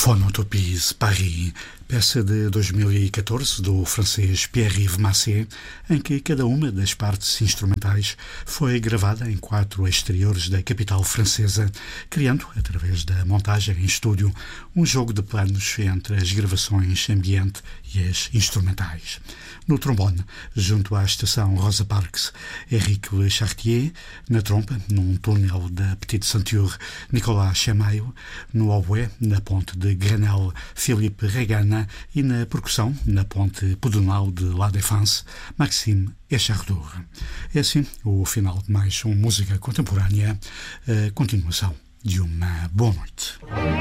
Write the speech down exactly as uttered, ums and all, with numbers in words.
Phonotopies Paris, peça de dois mil e catorze do francês Pierre-Yves Massé, em que cada uma das partes instrumentais foi gravada em quatro exteriores da capital francesa, criando, através da montagem em estúdio, um jogo de planos entre as gravações ambiente e as instrumentais. No trombone, junto à estação Rosa Parks, Henrique Le Chartier; na trompa, num túnel da Petite Ceinture, Nicolas Chamaillot; no oboé, na ponte de Grenelle, Philippe Regana; e na percussão, na ponte pedonal de La Défense, Maxime Echardour. É assim o final de mais uma música contemporânea, a continuação de uma boa noite.